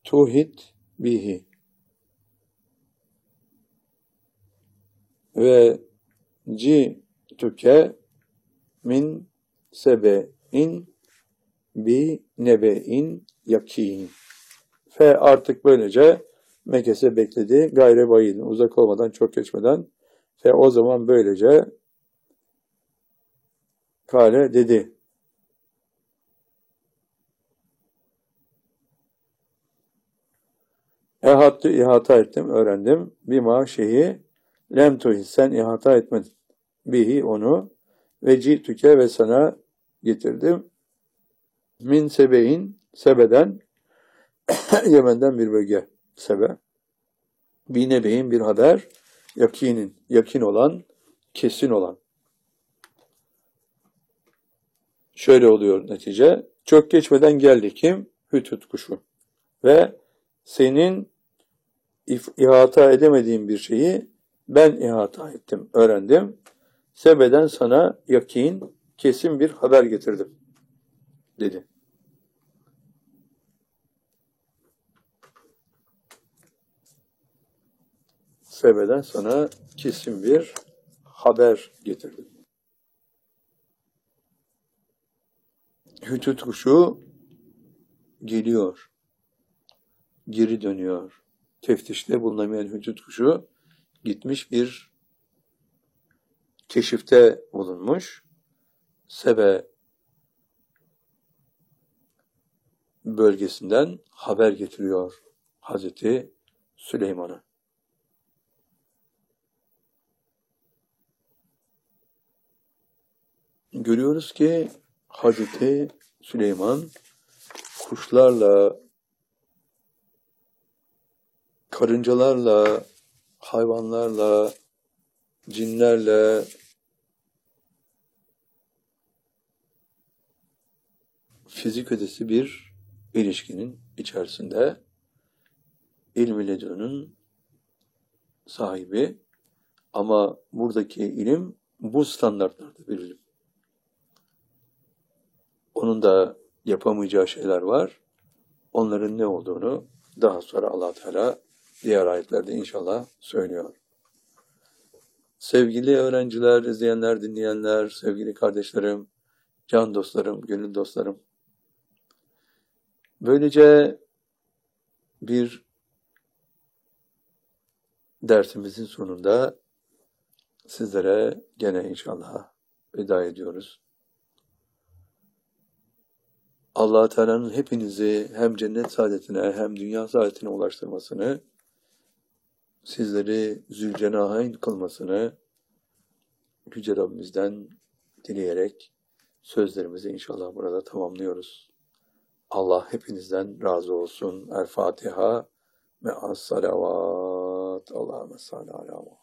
tuhit bihi ve ci'tuke min sebe'in bi nebe'in yakin. Fe artık böylece mekese bekledi. Gayre bayidin. Uzak olmadan, çok geçmeden. Fe o zaman böylece kale dedi. Ehattü ihata ettim, öğrendim. Bima şeyi lem tuhis sen ihata etmedin. Bihi onu ve ci'tüke ve sana getirdim. Min sebe'in sebeden Yemen'den bir bölge sebe. Bir nebe'in bir haber yakinin, yakin olan, kesin olan. Şöyle oluyor netice. Çok geçmeden geldi kim? Hüdhüd kuşu. Ve senin ihata edemediğin bir şeyi ben ihata ettim, öğrendim. Sebeden sana yakin, kesin bir haber getirdim, dedi. Sebeden sana kesin bir haber getirdim. Hüdhüd kuşu geliyor, geri dönüyor. Teftişte bulunamayan hüdhüd kuşu gitmiş bir keşifte bulunmuş. Sebe bölgesinden haber getiriyor Hazreti Süleyman'a. Görüyoruz ki Hazreti Süleyman kuşlarla, karıncalarla, hayvanlarla, cinlerle, fizik ötesi bir ilişkinin içerisinde ilm-i ledünün sahibi, ama buradaki ilim bu standartlarda bir ilim. Onun da yapamayacağı şeyler var. Onların ne olduğunu daha sonra Allah Teala diğer ayetlerde inşallah söylüyor. Sevgili öğrenciler, izleyenler, dinleyenler, sevgili kardeşlerim, can dostlarım, gönül dostlarım. Böylece bir dersimizin sonunda sizlere gene inşallah veda ediyoruz. Allah Teala'nın hepinizi hem cennet saadetine hem dünya saadetine ulaştırmasını, sizleri zülcenahayn kılmasını Yüce Rabbimizden dileyerek sözlerimizi inşallah burada tamamlıyoruz. Allah hepinizden razı olsun. El Fatiha ve as-salavat. Allahümme salli ala